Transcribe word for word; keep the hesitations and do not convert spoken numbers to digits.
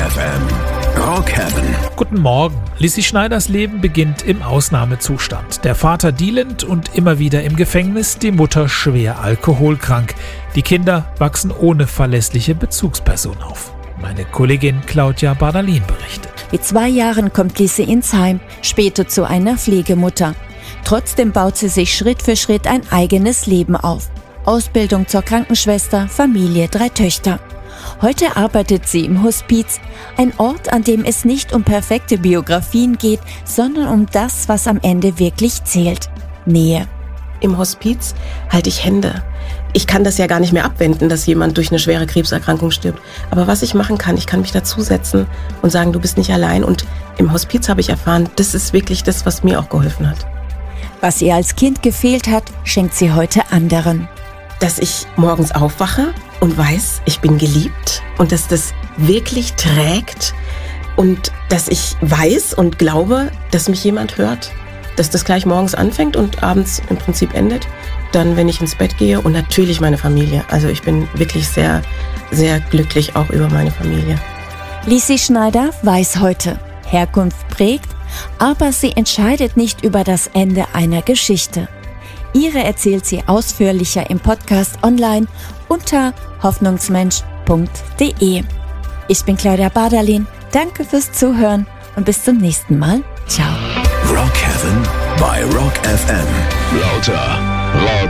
F M. Rock Heaven. Guten Morgen. Lissy Schneiders Leben beginnt im Ausnahmezustand. Der Vater dealend und immer wieder im Gefängnis, die Mutter schwer alkoholkrank. Die Kinder wachsen ohne verlässliche Bezugsperson auf. Meine Kollegin Claudia Bardalin berichtet. Mit zwei Jahren kommt Lissy ins Heim, später zu einer Pflegemutter. Trotzdem baut sie sich Schritt für Schritt ein eigenes Leben auf. Ausbildung zur Krankenschwester, Familie, drei Töchter. Heute arbeitet sie im Hospiz, ein Ort, an dem es nicht um perfekte Biografien geht, sondern um das, was am Ende wirklich zählt: Nähe. Im Hospiz halte ich Hände. Ich kann das ja gar nicht mehr abwenden, dass jemand durch eine schwere Krebserkrankung stirbt. Aber was ich machen kann, ich kann mich dazusetzen und sagen, du bist nicht allein. Und im Hospiz habe ich erfahren, das ist wirklich das, was mir auch geholfen hat. Was ihr als Kind gefehlt hat, schenkt sie heute anderen. Dass ich morgens aufwache und weiß, ich bin geliebt und dass das wirklich trägt und dass ich weiß und glaube, dass mich jemand hört, dass das gleich morgens anfängt und abends im Prinzip endet, dann, wenn ich ins Bett gehe, und natürlich meine Familie. Also ich bin wirklich sehr, sehr glücklich auch über meine Familie. Lissy Schneider weiß heute, Herkunft prägt, aber sie entscheidet nicht über das Ende einer Geschichte. Ihre erzählt sie ausführlicher im Podcast online unter hoffnungsmensch punkt de. Ich bin Claudia Bardalin, danke fürs Zuhören und bis zum nächsten Mal. Ciao. Rock Heaven bei Rock F M. Lauter. Laut.